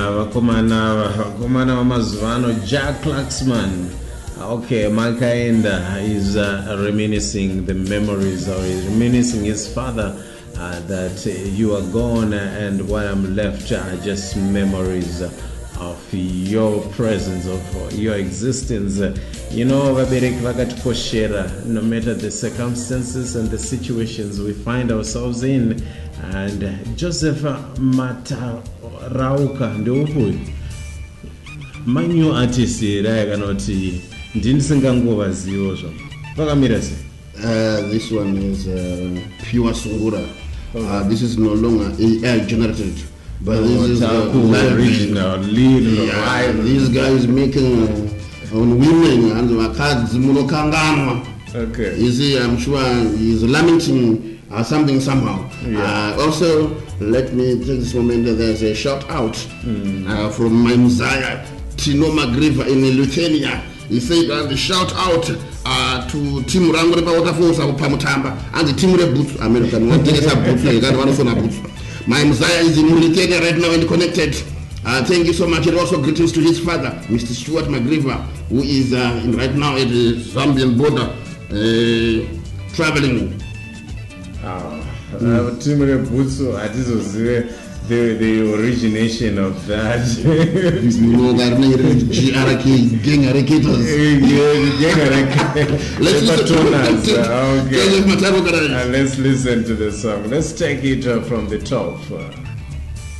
vakomana vamazuvano, Jack Klaxman. Okay, Makaenda is reminiscing the memories, or is reminiscing his father, that you are gone, and what I'm left are just memories of your presence, of your existence. You know, vabereki vakatikoshera, no matter the circumstances and the situations we find ourselves in. And Joseph Matarauka ndeupuyu manyu artist here yakanoti ndinisingangovazivo zvo vakamira sei? This one is pure Sungura. This is no longer AI generated, but this is original lead. This guy is making on women and wakadzi munokanganwa. Okay. You see, I'm sure he's lamenting something somehow. Yeah. Also, let me take this moment. There's a shout out from my Messiah, Tino Magriva in Lithuania. He said the shout out to Team Rango Waterfalls of Pamutamba and the Team Boots, American. My Messiah is in Lithuania right now and connected. Thank you so much. And also greetings to his father, Mr. Stuart Magriva, who is right now at the Zambian border traveling. Team Boots, the origination of that. You know that GRK, gang Arakators. Let's listen to the song. Let's take it from the top.